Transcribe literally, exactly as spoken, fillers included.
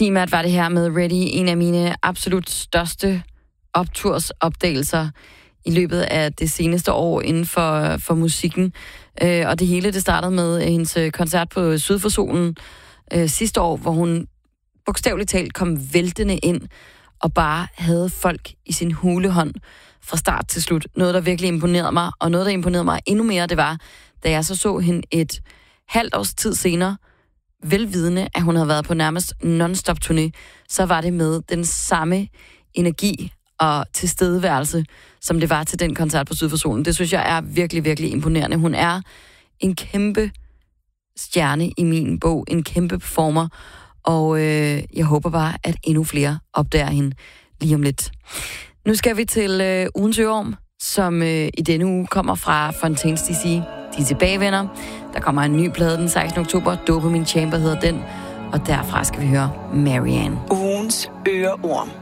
Simat var det her med Ready, en af mine absolut største optursopdagelser i løbet af det seneste år inden for, for musikken. Øh, og det hele, det startede med hendes koncert på Syd for Solen øh, sidste år, hvor hun bogstaveligt talt kom væltende ind og bare havde folk i sin hulehånd fra start til slut. Noget, der virkelig imponerede mig, og noget, der imponerede mig endnu mere, det var, da jeg så så hende et halvt års tid senere, velvidende, at hun havde været på nærmest non-stop turné, så var det med den samme energi og tilstedeværelse, som det var til den koncert på Syd for Solen. Det synes jeg er virkelig, virkelig imponerende. Hun er en kæmpe stjerne i min bog, en kæmpe performer, og øh, jeg håber bare, at endnu flere opdager hende lige om lidt. Nu skal vi til øh, ugens øreorm, som øh, i denne uge kommer fra Fontaines D C. De er tilbagevenner. Der kommer en ny plade den sekstende oktober. Dopamine Chamber hedder den. Og derfra skal vi høre Marianne. Ugens øreorm.